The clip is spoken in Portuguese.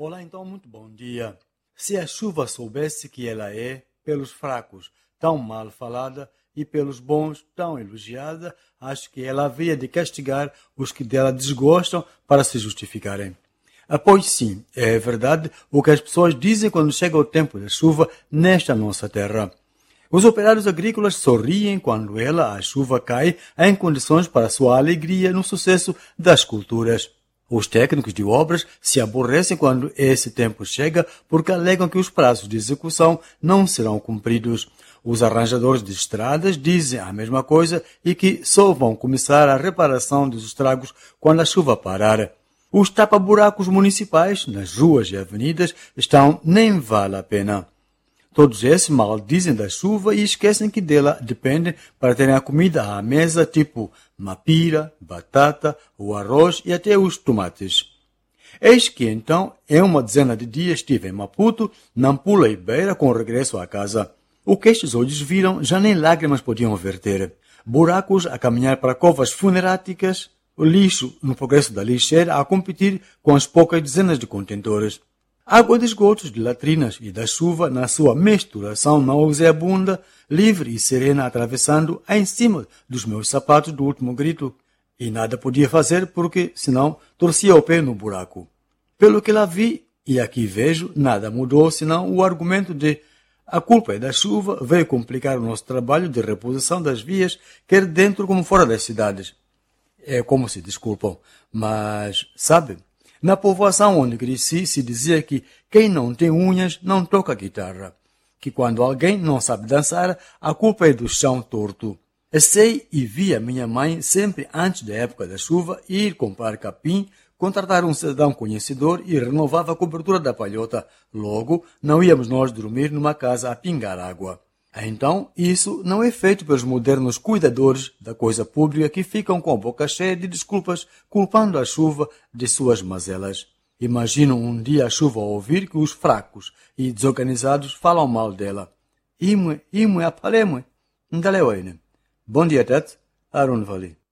Olá, então, muito bom dia. Se a chuva soubesse que ela é, pelos fracos, tão mal falada e pelos bons, tão elogiada, acho que ela havia de castigar os que dela desgostam para se justificarem. Pois sim, é verdade o que as pessoas dizem quando chega o tempo da chuva nesta nossa terra. Os operários agrícolas sorriem quando a chuva, cai em condições para sua alegria no sucesso das culturas. Os técnicos de obras se aborrecem quando esse tempo chega porque alegam que os prazos de execução não serão cumpridos. Os arranjadores de estradas dizem a mesma coisa e que só vão começar a reparação dos estragos quando a chuva parar. Os tapa-buracos municipais nas ruas e avenidas estão nem vale a pena. Todos esses maldizem da chuva e esquecem que dela dependem para terem a comida à mesa, tipo mapira, batata, o arroz e até os tomates. Eis que então, em uma dezena de dias, estive em Maputo, Nampula e Beira, com regresso à casa. O que estes olhos viram já nem lágrimas podiam verter. Buracos a caminhar para covas funeráticas, o lixo no progresso da lixeira a competir com as poucas dezenas de contentores. Água de esgotos, de latrinas e da chuva, na sua misturação nauseabunda, livre e serena, atravessando em cima dos meus sapatos do último grito. E nada podia fazer porque, senão, torcia o pé no buraco. Pelo que lá vi, e aqui vejo, nada mudou senão o argumento de a culpa é da chuva, veio complicar o nosso trabalho de reposição das vias, quer dentro como fora das cidades. É como se desculpam, mas, sabe, na povoação onde cresci se dizia que quem não tem unhas não toca guitarra, que quando alguém não sabe dançar, a culpa é do chão torto. Sei e vi a minha mãe sempre antes da época da chuva ir comprar capim, contratar um cidadão conhecedor e renovava a cobertura da palhota. Logo, não íamos nós dormir numa casa a pingar água. Então, isso não é feito pelos modernos cuidadores da coisa pública que ficam com a boca cheia de desculpas, culpando a chuva de suas mazelas. Imagino um dia a chuva ouvir que os fracos e desorganizados falam mal dela. Imue, apalemue, ndaleoine. Bom dia, Tet. Arun Vali.